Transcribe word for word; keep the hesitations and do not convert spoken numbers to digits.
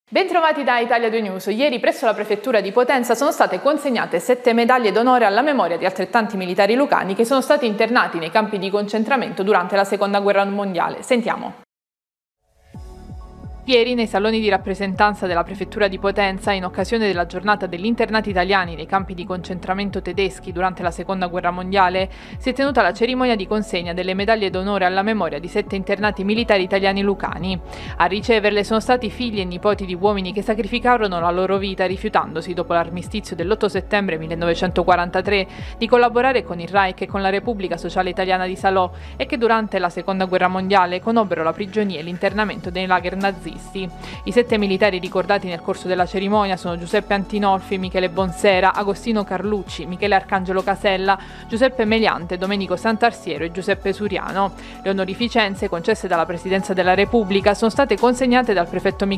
Bentrovati da Italia due News. Ieri presso la prefettura di Potenza sono state consegnate sette medaglie d'onore alla memoria di altrettanti militari lucani che sono stati internati nei campi di concentramento durante la Seconda Guerra Mondiale. Sentiamo. Ieri, nei saloni di rappresentanza della prefettura di Potenza, in occasione della giornata degli internati italiani nei campi di concentramento tedeschi durante la Seconda Guerra Mondiale, si è tenuta la cerimonia di consegna delle medaglie d'onore alla memoria di sette internati militari italiani lucani. A riceverle sono stati figli e nipoti di uomini che sacrificarono la loro vita rifiutandosi, dopo l'armistizio dell'otto settembre millenovecentoquarantatré, di collaborare con il Reich e con la Repubblica Sociale Italiana di Salò e che durante la Seconda Guerra Mondiale conobbero la prigionia e l'internamento nei lager nazisti. I sette militari ricordati nel corso della cerimonia sono Giuseppe Antinolfi, Michele Bonsera, Agostino Carlucci, Michele Arcangelo Casella, Giuseppe Meliante, Domenico Santarsiero e Giuseppe Suriano. Le onorificenze concesse dalla Presidenza della Repubblica sono state consegnate dal prefetto